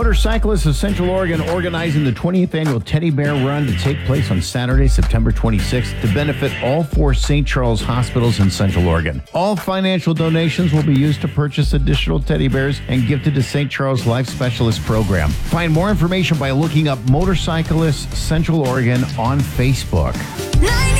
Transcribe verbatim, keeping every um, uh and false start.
Motorcyclists of Central Oregon organizing the twentieth annual Teddy Bear Run to take place on Saturday, September twenty-sixth to benefit all four Saint Charles hospitals in Central Oregon. All financial donations will be used to purchase additional teddy bears and gifted to Saint Charles Life Specialist Program. Find more information by looking up Motorcyclists Central Oregon on Facebook.